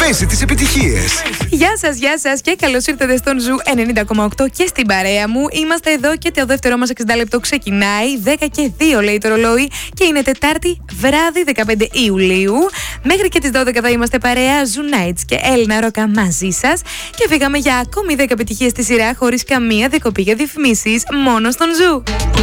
Παίζει τις επιτυχίες. Γεια σας και καλώς ήρθατε στον Ζου 90,8 και στην παρέα μου. Είμαστε εδώ και το δεύτερό μας 60 λεπτό ξεκινάει. 10 και 2 λέει το ρολόι και είναι Τετάρτη βράδυ 15 Ιουλίου. Μέχρι και τις 12 θα είμαστε παρέα Ζου Nights και Έλληνα Ρόκα μαζί σας. Και φύγαμε για ακόμη 10 επιτυχίες στη σειρά χωρίς καμία διακοπή για διαφημίσεις, μόνο στον Ζου.